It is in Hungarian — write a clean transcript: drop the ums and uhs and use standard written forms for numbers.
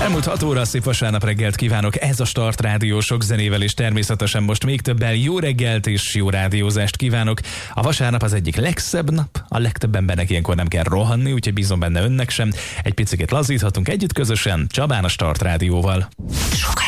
Elmúlt 6 óra, szép vasárnap reggelt kívánok, ez a Start Rádió, sok zenével és természetesen most még többel jó reggelt és jó rádiózást kívánok. A vasárnap az egyik legszebb nap, a legtöbb embernek ilyenkor nem kell rohanni, úgyhogy bízom benne önnek sem. Egy picit lazíthatunk együtt közösen, Csabán a Start Rádióval.